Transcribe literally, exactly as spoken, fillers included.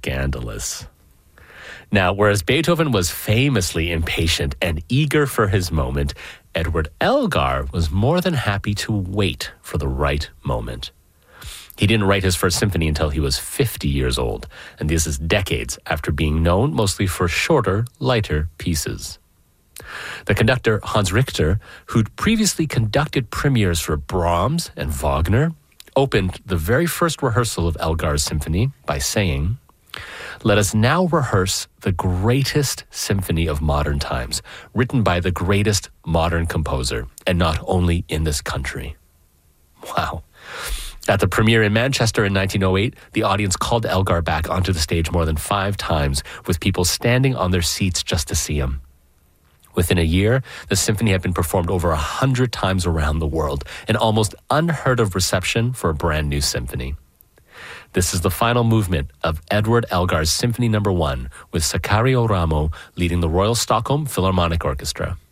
scandalous. Now, whereas Beethoven was famously impatient and eager for his moment, Edward Elgar was more than happy to wait for the right moment. He didn't write his first symphony until he was fifty years old, and this is decades after being known mostly for shorter, lighter pieces. The conductor Hans Richter, who'd previously conducted premieres for Brahms and Wagner, opened the very first rehearsal of Elgar's symphony by saying, "Let us now rehearse the greatest symphony of modern times, written by the greatest modern composer, and not only in this country." Wow. At the premiere in Manchester in nineteen oh eight, the audience called Elgar back onto the stage more than five times, with people standing on their seats just to see him. Within a year, the symphony had been performed over a hundred times around the world, an almost unheard of reception for a brand new symphony. This is the final movement of Edward Elgar's Symphony Number One, with Sakario Ramo leading the Royal Stockholm Philharmonic Orchestra.